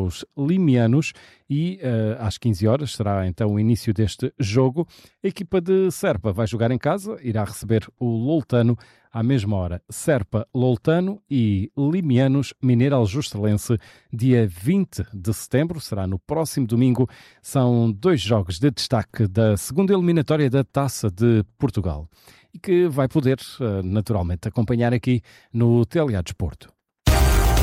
os limianos e às 15 horas será então o início deste jogo. A equipa de Serpa vai jogar em casa, irá receber o Loltano à mesma hora. Serpa, Loltano e Limianos, Mineiro Aljustelense, dia 20 de setembro, será no próximo domingo. São 2 jogos de destaque da segunda eliminatória da Taça de Portugal e que vai poder naturalmente acompanhar aqui no TLA Desporto.